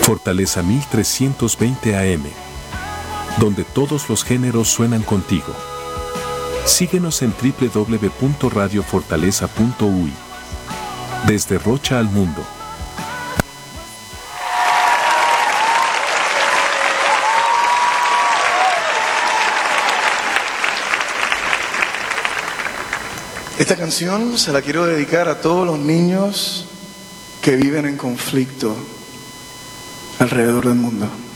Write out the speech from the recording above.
Fortaleza 1320 AM, donde todos los géneros suenan contigo. Síguenos en www.radiofortaleza.uy. Desde Rocha al mundo. Esta canción se la quiero dedicar a todos los niños que viven en conflicto alrededor del mundo.